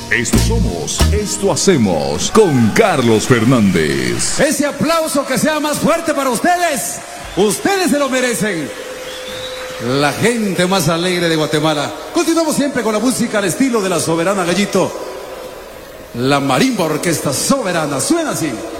Esto somos, esto hacemos con Carlos Fernández. Ese aplauso que sea más fuerte para ustedes. Ustedes se lo merecen. La gente más alegre de Guatemala. Continuamos siempre con la música al estilo de la Soberana Gallito. La Marimba Orquesta Soberana. Suena así.